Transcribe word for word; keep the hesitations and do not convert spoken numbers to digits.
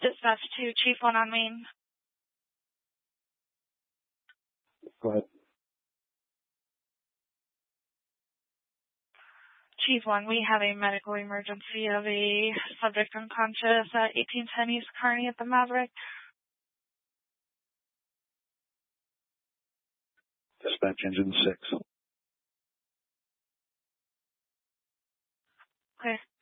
Dispatch to Chief one on main. Go ahead. Chief one, we have a medical emergency of a subject unconscious at eighteen ten East Kearney at the Maverick. Dispatch engine six. Okay.